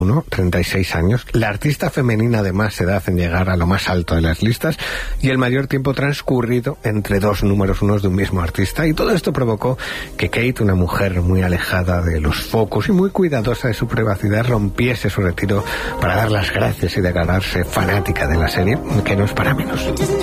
36 años, la artista femenina de más edad en llegar a lo más alto de las listas y el mayor tiempo transcurrido entre dos números unos de un mismo artista, y todo esto provocó que Kate, una mujer muy alejada de los focos y muy cuidadosa de su privacidad, rompiese su retiro para dar las gracias y declararse fanática de la serie, que no es para menos.